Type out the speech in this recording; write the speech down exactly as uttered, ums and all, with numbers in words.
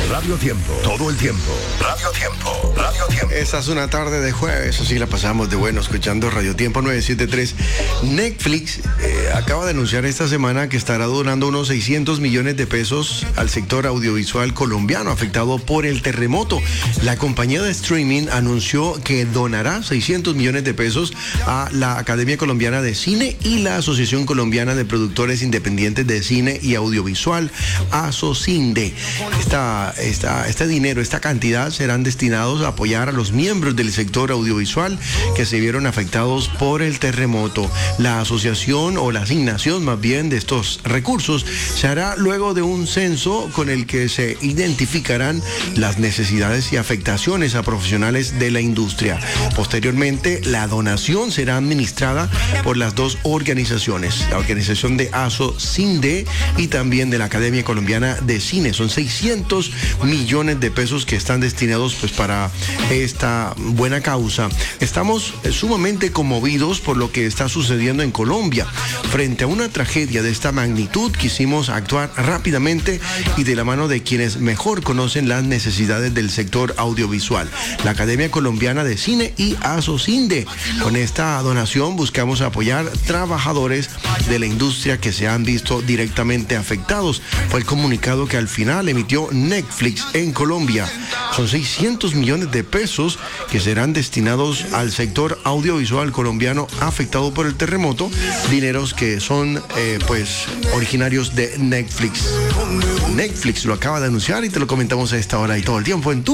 Radio Tiempo. Todo el tiempo. Radio Tiempo. Radio Tiempo. Esta es una tarde de jueves, así la pasamos de bueno escuchando Radio Tiempo nueve siete tres. Netflix eh, acaba de anunciar esta semana que estará donando unos seiscientos millones de pesos al sector audiovisual colombiano afectado por el terremoto. La compañía de streaming anunció que donará seiscientos millones de pesos a la Academia Colombiana de Cine y la Asociación Colombiana de Productores Independientes de Cine y Audiovisual, ASOCINDE. Esta, esta, este dinero, esta cantidad serán destinados a apoyar a los miembros del sector audiovisual que se vieron afectados por el terremoto. La asociación o la asignación más bien de estos recursos se hará luego de un censo con el que se identificarán las necesidades y afectaciones a profesionales de la industria. Posteriormente, la donación será administrada por las dos organizaciones, la organización de ASOCINDE y también de la Academia Colombiana de Cine. Son seiscientos millones de pesos que están destinados pues para esta buena causa. Estamos sumamente conmovidos por lo que está sucediendo en Colombia. Frente a una tragedia de esta magnitud, quisimos actuar rápidamente y de la mano de quienes mejor conocen las necesidades del sector audiovisual, la Academia Colombiana de Cine y ASOCINDE. Con esta donación buscamos apoyar trabajadores de la industria que se han visto directamente afectados. Fue el comunicado que al final emitió Netflix en Colombia. Son seiscientos millones de pesos que serán destinados al sector audiovisual colombiano afectado por el terremoto, dineros que son eh, pues originarios de Netflix. Netflix lo acaba de anunciar y te lo comentamos a esta hora y todo el tiempo en tu